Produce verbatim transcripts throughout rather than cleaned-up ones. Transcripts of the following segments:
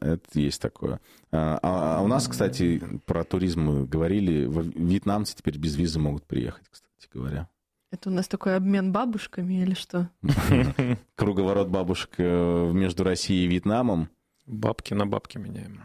это есть такое. А, а у нас, кстати, про туризм мы говорили, вьетнамцы теперь без визы могут приехать, кстати говоря. Это у нас такой обмен бабушками или что? Круговорот бабушек между Россией и Вьетнамом. Бабки на бабки меняем.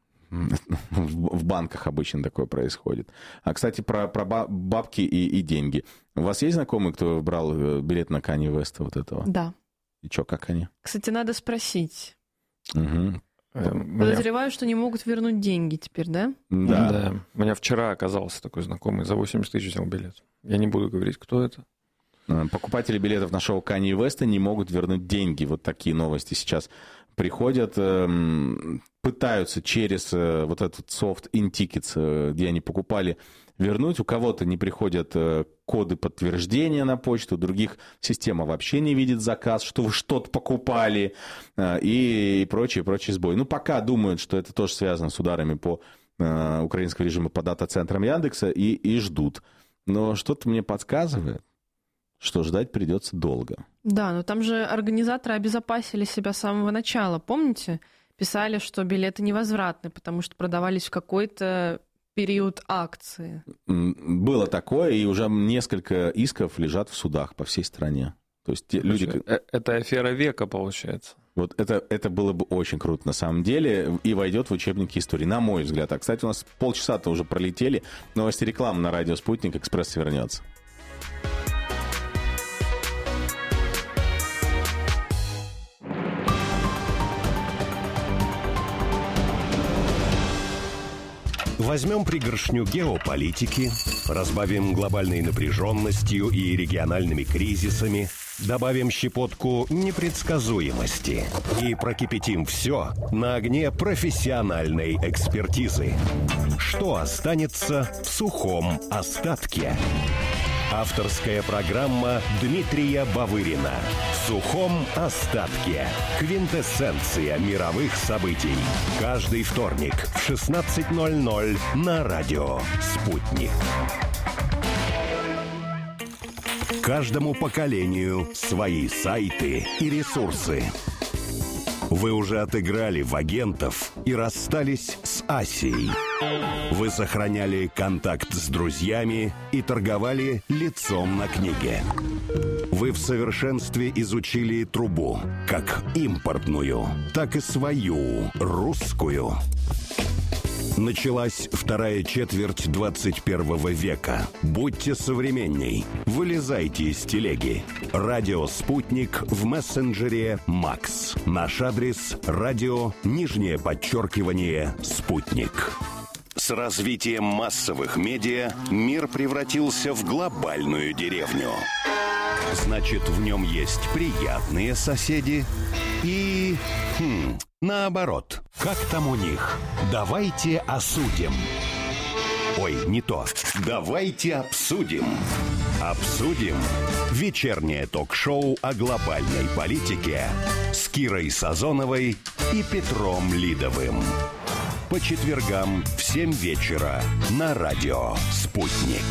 В банках обычно такое происходит. А, кстати, про, про бабки и, и деньги. У вас есть знакомый, кто брал билет на Канье Уэста вот этого? Да. И что, как они? Кстати, надо спросить. Угу. Подозреваю, что не могут вернуть деньги теперь, да? Да. да. У меня вчера оказался такой знакомый, за восемьдесят тысяч взял билет. Я не буду говорить, кто это. Покупатели билетов на шоу Канье Уэста не могут вернуть деньги. Вот такие новости сейчас приходят. Пытаются через вот этот софт InTickets, где они покупали, вернуть. У кого-то не приходят коды подтверждения на почту, у других система вообще не видит заказ, что вы что-то покупали и прочие, прочие сбои. Ну, пока думают, что это тоже связано с ударами по украинскому режиму по дата-центрам Яндекса и, и ждут. Но что-то мне подсказывает, что ждать придется долго. Да, но там же организаторы обезопасили себя с самого начала. Помните? Писали, что билеты невозвратны, потому что продавались в какой-то период акции. Было такое, и уже несколько исков лежат в судах по всей стране. То есть те люди... Это афера века, получается. Вот это, это было бы очень круто на самом деле и войдет в учебники истории, на мой взгляд. А, кстати, у нас полчаса-то уже пролетели. Новости рекламы на радио «Спутник». «Экспресс» вернется. Возьмем пригоршню геополитики, разбавим глобальной напряженностью и региональными кризисами, добавим щепотку непредсказуемости и прокипятим все на огне профессиональной экспертизы. Что останется в сухом остатке? Авторская программа Дмитрия Бавырина «В сухом остатке». Квинтэссенция мировых событий. Каждый вторник в шестнадцать ноль ноль на радио «Спутник». Каждому поколению свои сайты и ресурсы. Вы уже отыграли в агентов и расстались с Асией. Вы сохраняли контакт с друзьями и торговали лицом на книге. Вы в совершенстве изучили трубу, как импортную, так и свою, русскую. Началась вторая четверть двадцать первого века. Будьте современней. Вылезайте из телеги. Радио «Спутник» в мессенджере «Макс». Наш адрес – радио, нижнее подчеркивание, «Спутник». С развитием массовых медиа мир превратился в глобальную деревню. Значит, в нем есть приятные соседи и... Хм, наоборот. Как там у них? Давайте осудим. Ой, не то. Давайте обсудим. Обсудим. Вечернее ток-шоу о глобальной политике с Кирой Сазоновой и Петром Лидовым. По четвергам в семь вечера на радио «Спутник».